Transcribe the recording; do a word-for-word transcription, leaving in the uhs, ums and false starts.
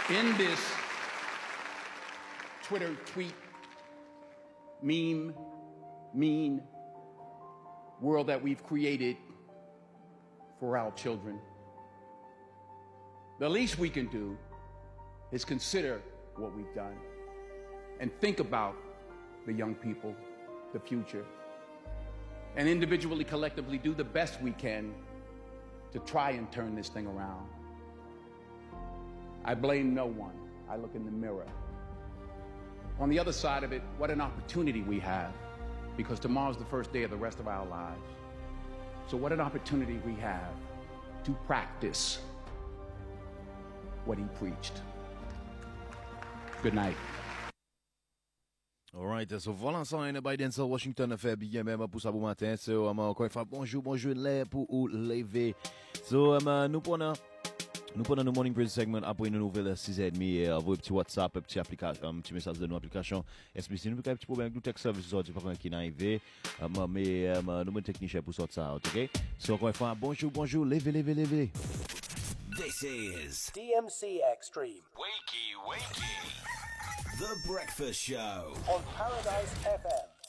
In this Twitter tweet, meme, mean world that we've created for our children, the least we can do is consider what we've done and think about the young people, the future, and individually, collectively do the best we can to try and turn this thing around. I blame no one. I look in the mirror. On the other side of it, what an opportunity we have, because tomorrow's the first day of the rest of our lives. So what an opportunity we have to practice what he preached. Good night. All right, so voilà ça, hein, Biden, ça, Washington a fait bien même pour ça pour matin. So, um, encore une fois, bonjour, bonjour, les pour ou lever. So, um, nous prenons, nous prenons le morning praise segment après une nouvelle à six heures trente et un petit WhatsApp, un petit application, un petit message de nos applications. S B C, nous avons un petit problème avec le tech service, ça, pas qui est arrivé. Um, mais, um, nous sommes techniciens pour sortir ça, ok? So, encore une fois, bonjour, bonjour, levez, levez, levez. This is D M C Extreme. Wakey, wakey. The Breakfast Show On Paradise F M.